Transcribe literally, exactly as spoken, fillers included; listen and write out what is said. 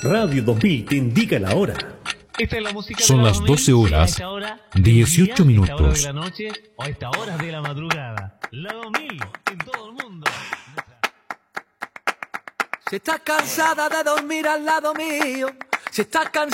Radio dos mil te indica la hora. Esta es la música. Son de las doce horas, hora, dieciocho día, minutos. A esta hora de la noche o a esta hora de la madrugada. La dos mil en todo el mundo. Si estás cansada de dormir al lado mío, si estás cansada